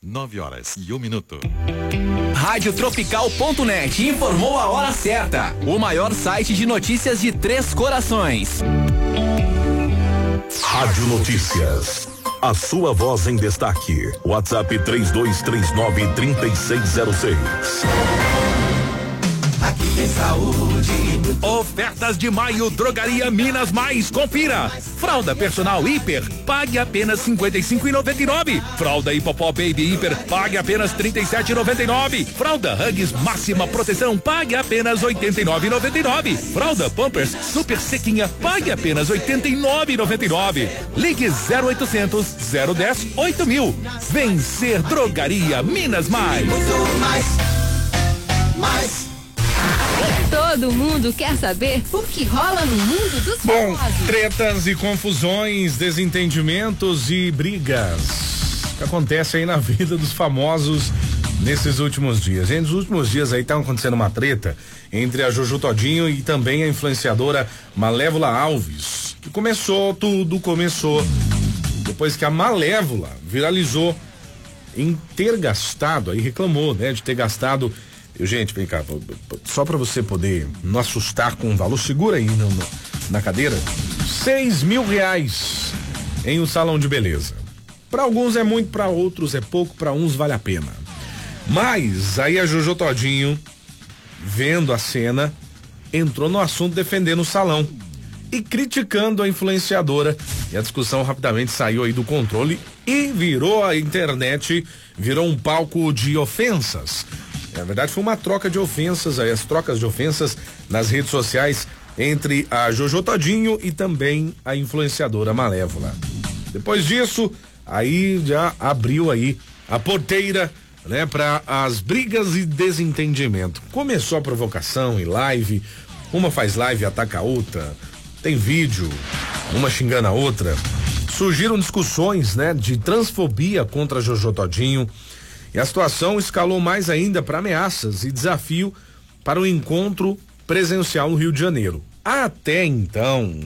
9h01. Radiotropical.net informou a hora certa. O maior site de notícias de Três Corações. Rádio Notícias. A sua voz em destaque. WhatsApp 3239-3606. Aqui tem saúde. Ofertas de maio, Drogaria Minas Mais. Confira. Fralda Personal Hiper, pague apenas R$55,99. Fralda Hipopó Baby Hiper, pague apenas R$37,99. Fralda Huggies Máxima Proteção, pague apenas R$89,99. Fralda Pampers Super Sequinha, pague apenas R$89,99. Ligue 0800 010 8000. Vencer Drogaria Minas Mais. Muito mais. Todo mundo quer saber o que rola no mundo dos famosos. Tretas e confusões, desentendimentos e brigas que acontecem aí na vida dos famosos nesses últimos dias. Gente, nos últimos dias aí tá acontecendo uma treta entre a Jojo Todinho e também a influenciadora Malévola Alves. Que tudo começou depois que a Malévola viralizou em ter gastado, aí reclamou, né, de ter gastado. Gente, vem cá, só pra você poder não assustar com um valor, segura aí na cadeira, R$6.000 em um salão de beleza. Pra alguns é muito, pra outros é pouco, pra uns vale a pena. Mas aí a Jojo Todinho, vendo a cena, entrou no assunto defendendo o salão e criticando a influenciadora, e a discussão rapidamente saiu aí do controle e virou a internet, virou um palco de ofensas. Na verdade foi uma troca de ofensas, aí as trocas de ofensas nas redes sociais entre a Jojo Todinho e também a influenciadora Malévola. Depois disso, aí já abriu aí a porteira, né, para as brigas e desentendimento. Começou a provocação e live, uma faz live e ataca a outra, tem vídeo, uma xingando a outra. Surgiram discussões, né, de transfobia contra a Jojo Todinho. E a situação escalou mais ainda para ameaças e desafio para um encontro presencial no Rio de Janeiro. Até então,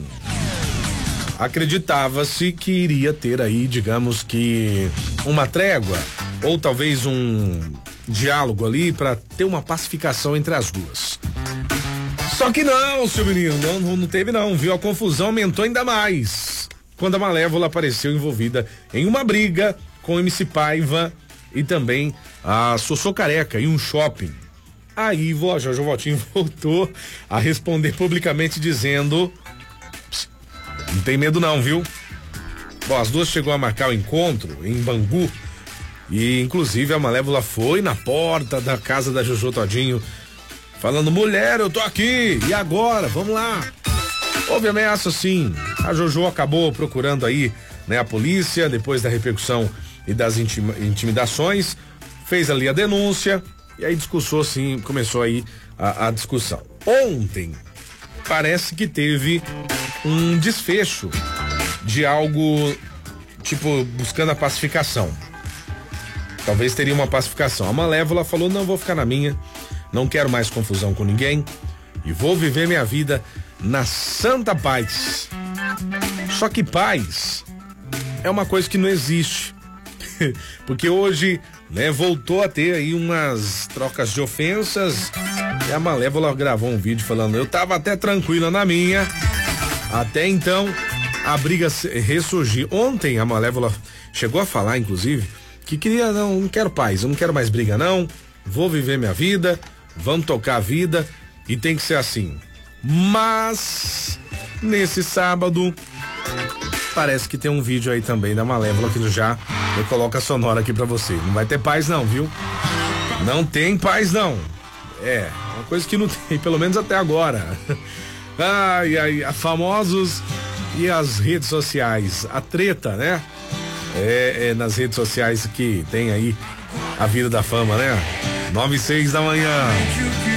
acreditava-se que iria ter aí, digamos que, uma trégua ou talvez um diálogo ali para ter uma pacificação entre as duas. Só que não, seu menino, não teve não, viu? A confusão aumentou ainda mais quando a Malévola apareceu envolvida em uma briga com o MC Paiva e também a Sossô Careca em um shopping. Aí a Jojo Todinho voltou a responder publicamente dizendo: não tem medo não, viu? Bom, as duas chegou a marcar o encontro em Bangu e inclusive a Malévola foi na porta da casa da Jojo Todinho falando: mulher, eu tô aqui, e agora? Vamos lá. Houve ameaça sim. A Jojo acabou procurando aí, né, a polícia depois da repercussão e das intimidações, fez ali a denúncia e aí começou aí a discussão. Ontem parece que teve um desfecho de algo tipo buscando a pacificação. Talvez teria uma pacificação. A Malévola falou: não, vou ficar na minha, não quero mais confusão com ninguém e vou viver minha vida na santa paz. Só que paz é uma coisa que não existe. Porque hoje, né, voltou a ter aí umas trocas de ofensas e a Malévola gravou um vídeo falando: eu tava até tranquila na minha, até então a briga ressurgiu. Ontem a Malévola chegou a falar, inclusive, que queria, não quero paz, eu não quero mais briga não, vou viver minha vida, vamos tocar a vida e tem que ser assim. Mas nesse sábado parece que tem um vídeo aí também da Malévola que já eu coloco a sonora aqui pra você. Não vai ter paz não, viu? Não tem paz não. É, uma coisa que não tem, pelo menos até agora. Ai, famosos e as redes sociais. A treta, né? É nas redes sociais que tem aí a vida da fama, né? 9:06 da manhã.